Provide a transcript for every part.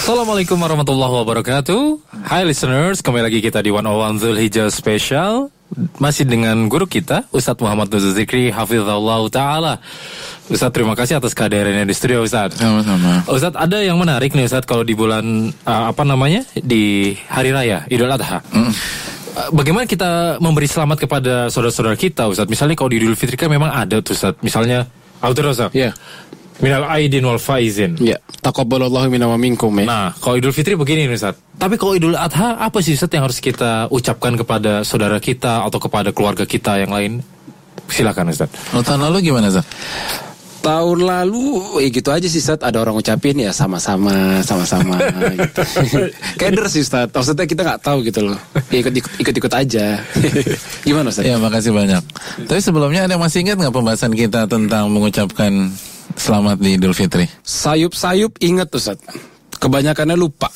Assalamualaikum warahmatullahi wabarakatuh. Hai listeners, kembali lagi kita di 101 Dzulhijjah Special. Masih dengan guru kita, Ustadz Muhammad Nuzul Zikri, Hafizahullah Ta'ala. Ustadz, terima kasih atas kehadirannya di studio, Ustadz. Sama-sama. Ustadz, ada yang menarik nih, Ustadz, kalau di bulan, di Hari Raya, Idul Adha. Bagaimana kita memberi selamat kepada saudara-saudara kita, Ustadz? Misalnya kalau di Idul Fitri kan memang ada tuh, Ustadz. Misalnya, Abdurrazak. Iya. Minal aidin wal faizin. Ya, taqabbalallahu minna wa minkum ya. Nah, kalau Idul Fitri begini nih, Ustaz. Tapi kalau Idul Adha, apa sih, Ustaz, yang harus kita ucapkan kepada saudara kita atau kepada keluarga kita yang lain? Silakan, Ustaz. Tahun lalu gimana, Ustaz? Tahun lalu gitu aja sih, Ustaz. Ada orang ucapin ya sama-sama gitu. Keder sih, Ustaz. Maksudnya kita nggak tahu gitu loh. Ya, ikut aja. Gimana, Ustaz? Ya, makasih banyak. Tapi sebelumnya ada masih ingat nggak pembahasan kita tentang mengucapkan selamat di Idul Fitri? Sayup-sayup ingat tuh, Ustaz. Kebanyakannya lupa.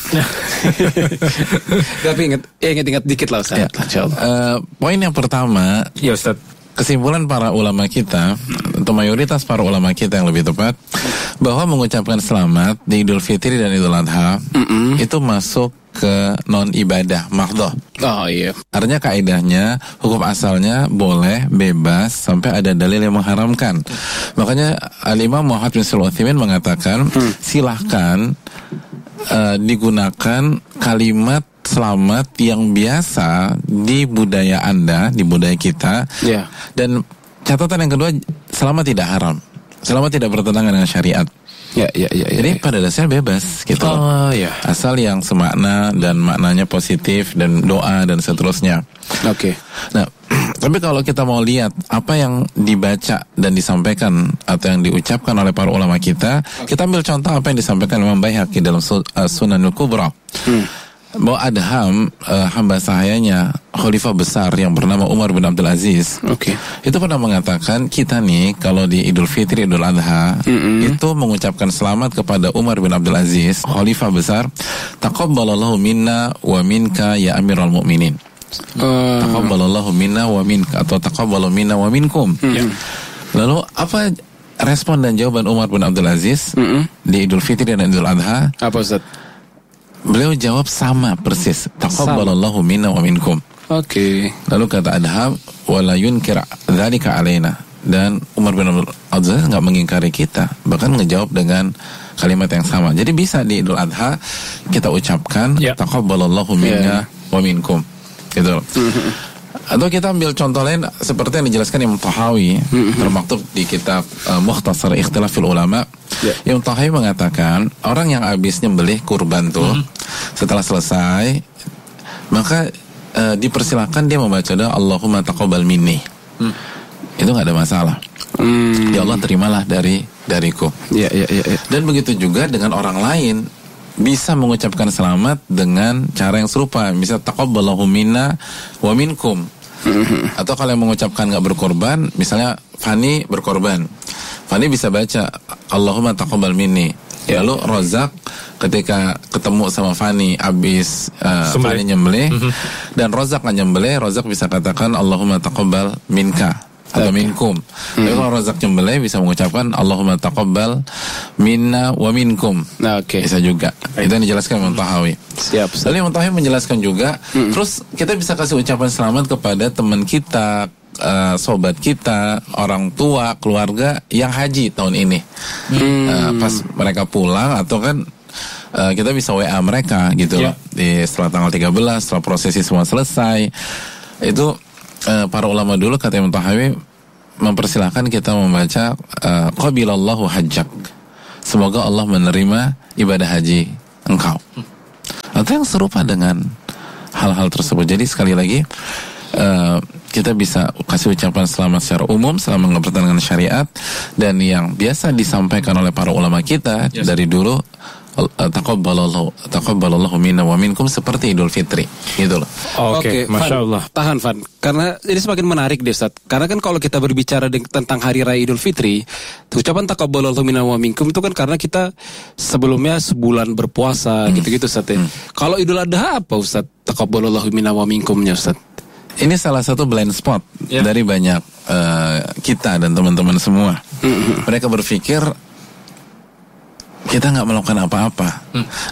Tapi ingat dikit lah, Ustaz. Ya. Poin yang pertama, Ya, Ustaz. kesimpulan para ulama kita, atau mayoritas para ulama kita yang lebih tepat, bahwa mengucapkan selamat di Idul Fitri dan Idul Adha itu masuk ke non ibadah mahdhah. Oh iya. Artinya kaidahnya hukum asalnya boleh, bebas sampai ada dalil yang mengharamkan. Makanya Al-Imam Muhammad bin Shalih Al-Utsaimin mengatakan silahkan digunakan kalimat selamat yang biasa di budaya Anda, di budaya kita. Yeah. Dan catatan yang kedua, selamat tidak haram, selamat tidak bertentangan dengan syariat. Ya. Jadi pada dasarnya bebas gitu. Oh ya. Asal yang semakna dan maknanya positif dan doa dan seterusnya. Oke. Nah, tapi kalau kita mau lihat apa yang dibaca dan disampaikan atau yang diucapkan oleh para ulama kita, kita ambil contoh apa yang disampaikan Imam Baihaqi dalam Sunanul Kubra. Bahwa Adham, hamba sahayanya khalifah besar yang bernama Umar bin Abdul Aziz, itu pernah mengatakan kita nih kalau di Idul Fitri, Idul Adha itu mengucapkan selamat kepada Umar bin Abdul Aziz, khalifah besar, taqabbalallahu minna wa minka ya Amirul Mukminin. Taqabbalallahu minna wa minka atau taqabbalu minna wa minkum. Lalu apa respon dan jawaban Umar bin Abdul Aziz di Idul Fitri dan Idul Adha? Apa, Ustaz? Beliau jawab sama persis, taqabbalallahu minna wa minkum. Oke. Lalu kata Adham, wala yunkir dzalika alaina. Dan Umar bin Abdul Aziz enggak mengingkari kita, bahkan ngejawab dengan kalimat yang sama. Jadi bisa di Idul Adha kita ucapkan taqabbalallahu minna wa minkum. Gitu. Atau kita ambil contoh lain seperti yang dijelaskan Imam Tahawi termaktub di kitab Mukhtasar Ikhtilafil Ulama. Imam Tahawi mengatakan orang yang habis nyembelih kurban tuh setelah selesai maka dipersilakan dia membaca doa Allahumma taqabbal minni. Itu nggak ada masalah. Ya Allah, terimalah dariku. Ya. Dan begitu juga dengan orang lain, bisa mengucapkan selamat dengan cara yang serupa. Bisa taqabbalallahu minna wa minkum. Atau kalau yang mengucapkan nggak berkorban, misalnya Fani berkorban, Fani bisa baca Allahumma taqabbal minni. Lalu Rozak ketika ketemu sama Fani abis Fani nyembelih dan Rozak nggak nyembelih, Rozak bisa katakan Allahumma taqabbal minka atau minkum. Tapi kalau Rozak nyembelih bisa mengucapkan Allahumma taqabbal minna wa minkum. Bisa juga. Itu yang dijelaskan Imam Tahawi. Siap. Lalu Imam Tahawi menjelaskan juga, terus kita bisa kasih ucapan selamat kepada teman kita, sobat kita, orang tua, keluarga yang haji tahun ini. Pas mereka pulang atau kan kita bisa WA mereka gitu loh. Setelah tanggal 13, setelah prosesi semua selesai. Itu para ulama dulu kata Imam Tahawi mempersilahkan kita membaca qabilallahu hajjak. Semoga Allah menerima ibadah haji engkau. Atau yang serupa dengan hal-hal tersebut. Jadi sekali lagi kita bisa kasih ucapan selamat secara umum selama nggak bertentangan dengan syariat, dan yang biasa disampaikan oleh para ulama kita dari dulu taqabbalallahu minna wa minkum seperti Idul Fitri gitu loh. Oke, Masya Allah. Tahan Van, karena ini semakin menarik deh Ustaz. Karena kan kalau kita berbicara tentang Hari Raya Idul Fitri, ucapan taqabbalallahu minna wa minkum itu kan karena kita sebelumnya sebulan berpuasa gitu-gitu Ustaz ya. Kalau Idul Adha apa Ustaz? Taqabbalallahu minna wa minkumnya Ustaz. Ini salah satu blind spot dari banyak kita dan teman-teman semua. Mereka berpikir kita nggak melakukan apa-apa.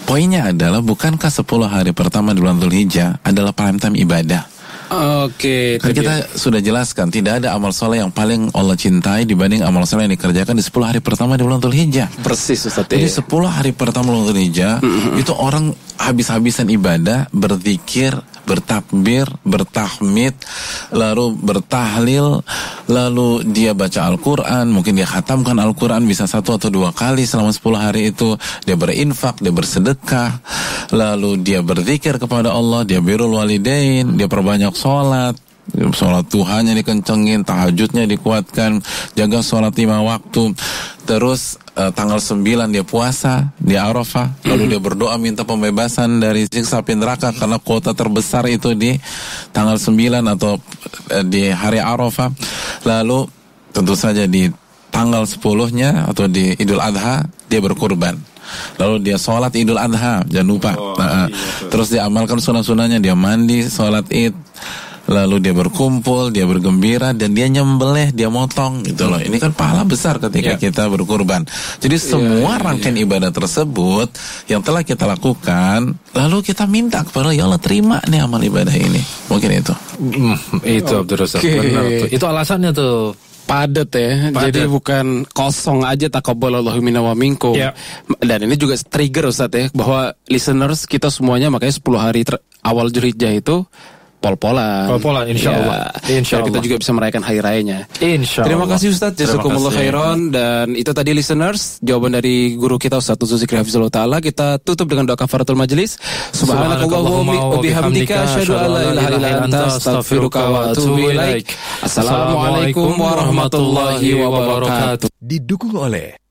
poinnya adalah bukankah 10 hari pertama di bulan Dzulhijjah adalah prime time ibadah? Oke, Kan kita sudah jelaskan tidak ada amal soleh yang paling Allah cintai dibanding amal soleh yang dikerjakan di 10 hari pertama di bulan Dzulhijjah. persis Ustaz. Jadi 10 hari pertama bulan Dzulhijjah itu orang habis-habisan ibadah, berzikir, bertakbir, bertahmid, lalu bertahlil, lalu dia baca Al-Quran, mungkin dia khatamkan Al-Quran bisa 1 atau 2 kali selama 10 hari itu, dia berinfak, dia bersedekah, lalu dia berzikir kepada Allah, dia birrul walidain, dia perbanyak sholat duhanya dikencengin, tahajudnya dikuatkan, jaga sholat 5 waktu. Terus tanggal 9 dia puasa di Arafah, lalu dia berdoa minta pembebasan dari siksa api neraka karena kuota terbesar itu di tanggal 9 atau di hari Arafah. Lalu tentu saja di tanggal 10-nya atau di Idul Adha dia berkurban. Lalu dia sholat Idul Adha, jangan lupa. Terus dia amalkan sunah-sunahnya, dia mandi, sholat Id. Lalu dia berkumpul, dia bergembira, dan dia nyembelih, dia motong gitu loh. Ini kan pahala besar ketika kita berkurban. Jadi semua rangkaian ibadah tersebut yang telah kita lakukan, lalu kita minta kepada ya Allah, terima nih amal ibadah ini. Mungkin itu. Itu Abdul Razak, benar tuh. Itu alasannya tuh. Padat ya. Jadi bukan kosong aja taqabbalallahu minna wa minkum. Dan ini juga trigger Ustaz ya, bahwa listeners kita semuanya makanya 10 hari awal Dzulhijjah itu pol-polan, insyaallah. Insyaallah kita juga bisa merayakan hari rayanya. Insyaallah. Terima kasih Ustaz, jazakumullah khairan. Dan itu tadi listeners, jawaban dari guru kita Ustaz Dzulzikri Hafizahullah Ta'ala. Kita tutup dengan doa kafaratul majlis. Subhanakallahumma wa bihamdika asyhadu an la ilaha illa anta astaghfiruka wa atubu ilaik. Assalamualaikum warahmatullahi wabarakatuh. Didukung oleh